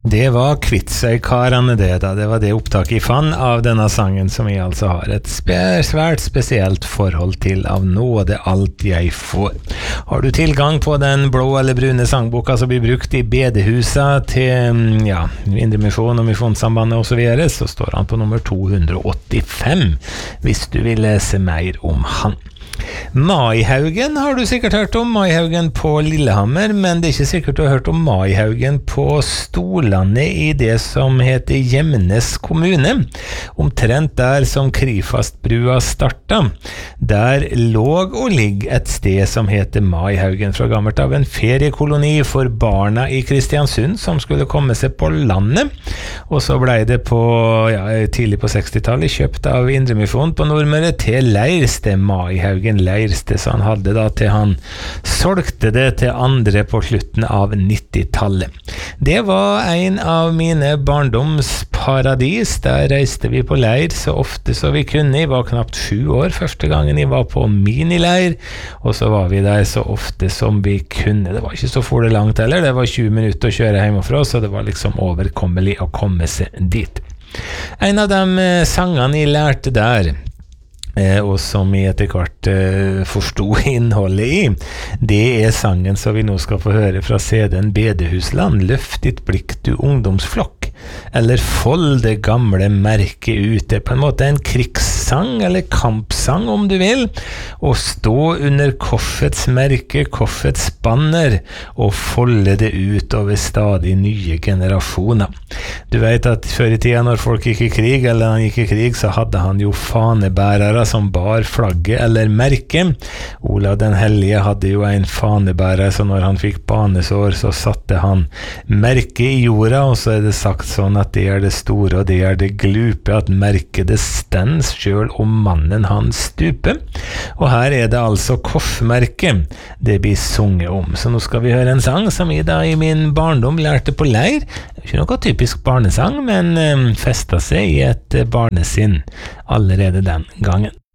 Det var Kvitsøykarene det da, det var det opptaket jeg fann av denne sangen som jeg altså har et svært spesielt forhold til av nåde alt jeg får. Har du tilgang på den blå eller brune sangboka som blir brukt i bedehusa til Indremisjon og Misjonssambandet og så videre, så står han på nummer 285 hvis du vil lese mer om han. Maihaugen har du sikkert hørt om, Maihaugen på Lillehammer, men det er ikke sikkert du har hørt om Maihaugen på Storlandet i det som heter Gjemnes kommune, omtrent der som Krifastbrua starta. Der låg og ligger et sted som heter Maihaugen fra gammelt av en feriekoloni for barna i Kristiansund som skulle komme seg på landet, og så ble det på tidlig på 60-tallet kjøpt av Indremisjon på Nordmøre til leirsted Maihaugen leirsted, så han hadde da til han solgte det til andre på slutten av 90-tallet. Det var en av mine barndomsparadis. Der reiste vi på leir så ofte så vi kunne. Jeg var knapt 7 år første gangen jeg var på minileir, og så var vi der så ofte som vi kunne. Det var ikke så for det langt heller, det var 20 minutter å kjøre hjemmefra, så det var liksom overkommelig å komme seg dit. En av de sangene jeg lærte der, og som jeg etter hvert forstod innholdet i, det er sangen som vi nå skal få høre fra CD-en Bedehusland, Løft ditt blikk du ungdomsflokk, eller Fold det gamle merket ut. Det er på en måte en krigssang eller kampsang om du vil, og stå under koffets merke, koffets banner, og folde det ut over stadig nye generasjoner. Du vet at før i tida når folk gikk i krig, eller han gikk i krig, så hadde han jo fanebærere som bar flagget eller merket. Olav den Hellige hadde jo en fanebærer, så når han fikk banesår, så satte han merket i jorda, og så er det sagt sånn at det er det store og det er det glupe, at merket det stends selv om mannen han stuper. Og her er det altså koffmerket det blir sunget om. Så nå skal vi høre en sang som jeg da i min barndom lærte på leir. Ikke noe typisk barnesang, men festet seg i et barnesinn allerede den gangen.